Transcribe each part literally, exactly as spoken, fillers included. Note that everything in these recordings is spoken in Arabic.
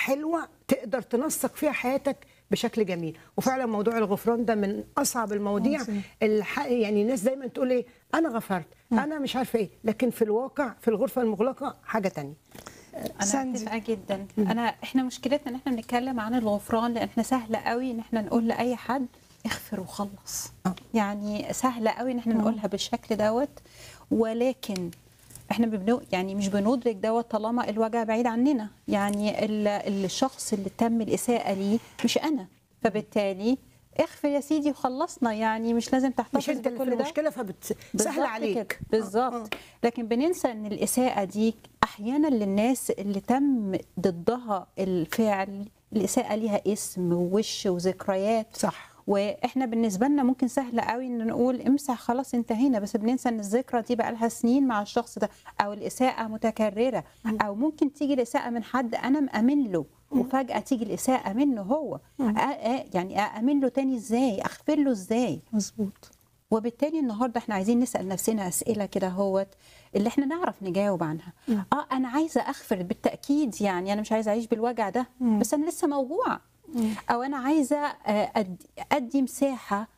حلوه تقدر تنسق فيها حياتك بشكل جميل. وفعلا موضوع الغفران ده من اصعب المواضيع. الح... يعني الناس دايما تقول ايه انا غفرت، انا مش عارفه ايه، لكن في الواقع في الغرفه المغلقه حاجه تانية. انا متفقه جدا. انا احنا مشكلتنا ان احنا بنتكلم عن الغفران، لان احنا سهله قوي ان احنا نقول لاي حد اغفر وخلص. أه. يعني سهله قوي ان احنا نقولها بالشكل دوت، ولكن احنا بنو يعني مش بندرك دوت طالما الوجع بعيد عننا. يعني الشخص اللي تم الاساءه ليه مش انا، فبالتالي اغفر يا سيدي وخلصنا. يعني مش لازم تحتفظ مش انت اللي في المشكله فبتسهل عليك. بالظبط. لكن بننسى ان الاساءه دي احيانا للناس اللي تم ضدها الفعل الاساءه ليها اسم ووش وذكريات. صح. واحنا بالنسبه لنا ممكن سهل قوي ان نقول امسح خلاص انتهينا، بس بننسى ان الذكرى دي بقى لها سنين مع الشخص ده، او الاساءه متكرره، او ممكن تيجي الاساءه من حد انا مأمن له وفجأة تيجي الإساءة منه هو. يعني أأمن له تاني إزاي؟ أغفر له إزاي؟ مظبوط. وبالتالي النهاردة احنا عايزين نسأل نفسنا أسئلة كده هوت اللي احنا نعرف نجاوب عنها. م. آه أنا عايزة أغفر بالتأكيد، يعني أنا مش عايزة أعيش بالوجع ده، م. بس أنا لسه موجوعة. م. أو أنا عايزة أدي, أدي مساحة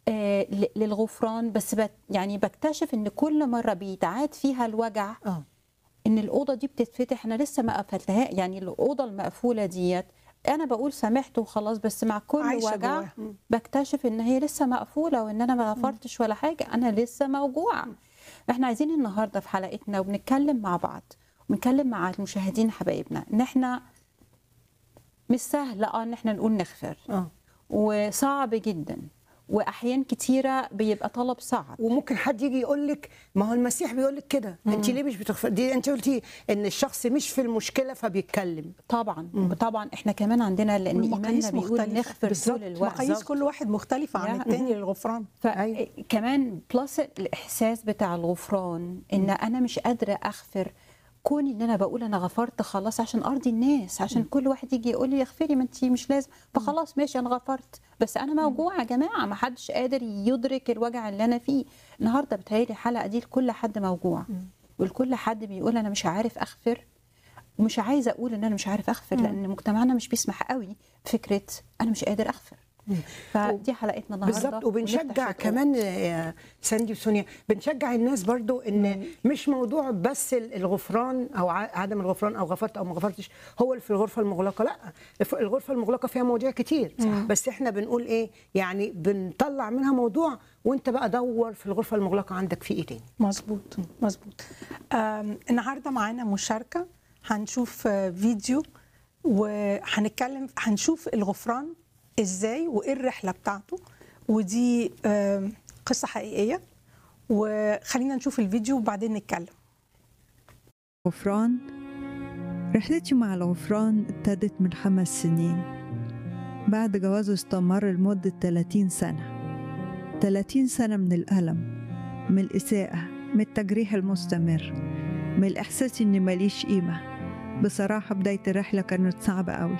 للغفران، بس بت يعني بكتشف إن كل مرة بيتعاد فيها الوجع آه. ان الاوضه دي بتتفتح، انا لسه ما قفلتها. يعني الاوضه المقفوله ديت انا بقول سامحت وخلاص، بس مع كل وجع جواها. بكتشف ان هي لسه مقفوله، وان انا ما غفرتش ولا حاجه، انا لسه موجوعه. احنا عايزين النهارده في حلقتنا وبنتكلم مع بعض ونتكلم مع المشاهدين حبايبنا ان احنا مش سهل اه ان احنا نقول نغفر. اه وصعب جدا، واحيان كتيره بيبقى طلب صعب. وممكن حد يجي يقول لك ما هو المسيح بيقول لك كده، انت ليه مش بتغفر؟ دي انت قلتي ان الشخص مش في المشكله فبيتكلم. طبعا مم. طبعا احنا كمان عندنا، لان ايماننا بيقول نغفر طول الوقت. مقاييس كل واحد مختلفه عن الثاني للغفران. فكمان بلس الاحساس بتاع الغفران ان مم. انا مش قادره اغفر، كوني ان انا بقول انا غفرت خلاص عشان ارضي الناس، عشان م. كل واحد يجي يقول لي اغفري ما انت مش لازم، فخلاص ماشي انا غفرت، بس انا موجوعه يا جماعه، ما حدش قادر يدرك الوجع اللي انا فيه. النهارده بتهيألي الحلقه دي لكل حد موجوع، ولكل حد بيقول انا مش عارف اغفر، ومش عايزه اقول ان انا مش عارف اغفر م. لان مجتمعنا مش بيسمح قوي فكره انا مش قادر اغفر. فدي حلقتنا النهارده بالظبط. وبنشجع كمان يا ساندي وسونيا، بنشجع الناس برضو ان مش موضوع بس الغفران او عدم الغفران او غفرت او ما غفرتش هو اللي في الغرفه المغلقه، لا، الغرفه المغلقه فيها مواضيع كتير. صح. بس احنا بنقول ايه، يعني بنطلع منها موضوع وانت بقى دور في الغرفه المغلقه عندك في ايه تاني. مظبوط مظبوط. النهارده معانا مشاركه، هنشوف فيديو وهنتكلم، هنشوف الغفران ازاي وايه الرحله بتاعته، ودي قصه حقيقيه. وخلينا نشوف الفيديو وبعدين نتكلم. غفران. رحلتي مع الغفران ابتدت من خمس سنين بعد جوازه استمر لمدة ثلاثين سنة. ثلاثين سنة من الألم، من الإساءة، من التجريح المستمر، من الإحساس إني ماليش قيمة. بصراحة بداية الرحلة كانت صعبة قوي،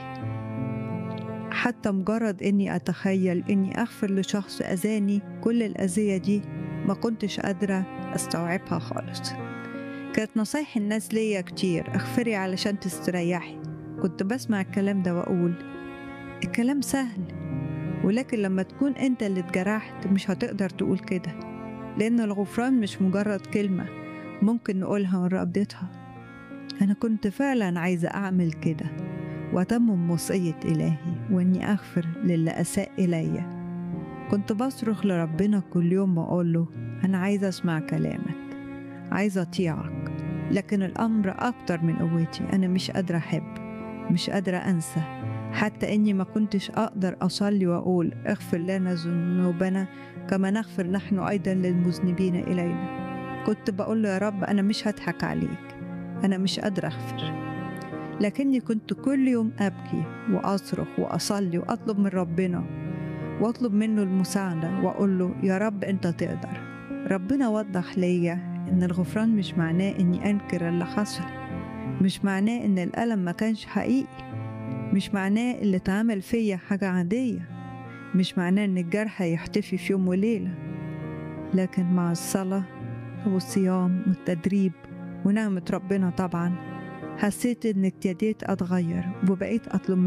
حتى مجرد إني أتخيل إني أغفر لشخص أذاني كل الأذية دي ما كنتش قادرة أستوعبها خالص. كانت نصايح الناس ليا كتير، اغفري علشان تستريحي. كنت بسمع الكلام ده وأقول الكلام سهل، ولكن لما تكون أنت اللي اتجرحت مش هتقدر تقول كده، لأن الغفران مش مجرد كلمة ممكن نقولها ونرددها. أنا كنت فعلا عايزة أعمل كده وأتمم وصية إلهي، وإني أغفر للي أساء إليا. كنت بصرخ لربنا كل يوم وأقول له أنا عايزة أسمع كلامك، عايزة أطيعك، لكن الأمر أكتر من قوتي. أنا مش قادرة أحب، مش قادرة أنسى، حتى إني ما كنتش أقدر أصلي وأقول اغفر لنا ذنوبنا كما نغفر نحن أيضا للمذنبين إلينا. كنت بقول له يا رب أنا مش هضحك عليك، أنا مش قادرة أغفر، لكني كنت كل يوم أبكي وأصرخ وأصلي وأطلب من ربنا وأطلب منه المساعدة وأقول له يا رب أنت تقدر. ربنا وضح ليا إن الغفران مش معناه إني أنكر اللي حصل، مش معناه إن الألم ما كانش حقيقي، مش معناه اللي اتعمل فيا حاجة عادية، مش معناه إن الجرح يختفي في يوم وليلة. لكن مع الصلاة والصيام والتدريب ونعمة ربنا طبعا حسيت إني ابتديت أتغير وبقيت أطلب